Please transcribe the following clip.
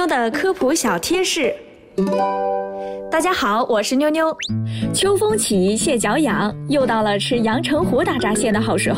妞的科普小贴士。大家好，我是妞妞。 秋风起，蟹脚痒，又到了吃阳澄湖大闸蟹的好时候。